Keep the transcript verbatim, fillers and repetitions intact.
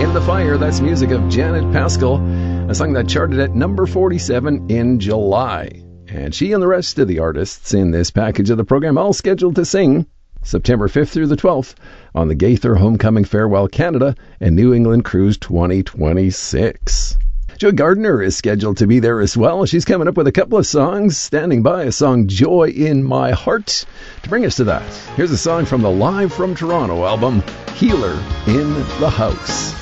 In the Fire. That's music of Janet Paschal, a song that charted at number forty-seven in July. And she and the rest of the artists in this package of the program all scheduled to sing September fifth through the twelfth on the Gaither Homecoming Farewell Canada and New England Cruise twenty twenty-six. Joy Gardner is scheduled to be there as well. She's coming up with a couple of songs, standing by a song, Joy in My Heart. To bring us to that, here's a song from the Live from Toronto album, Healer in the House.